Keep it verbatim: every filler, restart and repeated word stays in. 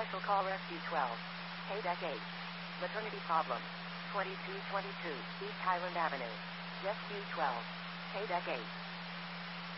Special call Rescue twelve. K-Deck eight. Maternity problem. twenty-two twenty-two East Highland Avenue. Rescue twelve. K-Deck eight.